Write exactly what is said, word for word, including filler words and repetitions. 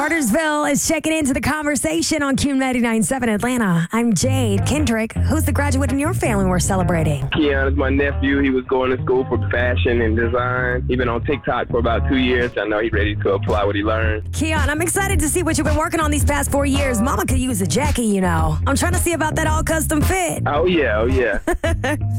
Cartersville is checking into the conversation on Q ninety-nine point seven Atlanta. I'm Jade. Kendrick, who's the graduate in your family we're celebrating? Keon is my nephew. He was going to school for fashion and design. He's been on TikTok for about two years. I know he's ready to apply what he learned. Keon, I'm excited to see what you've been working on these past four years. Mama could use a Jackie, you know. I'm trying to see about that all custom fit. Oh, yeah. Oh, yeah.